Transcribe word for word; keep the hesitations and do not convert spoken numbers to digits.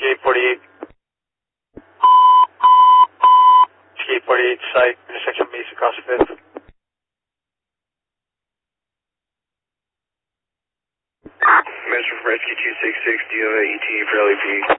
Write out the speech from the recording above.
eight forty-eight. eight forty-eight site, intersection Mesa across fifth. Metro from Rescue two six six, do you have an E T A for L A P?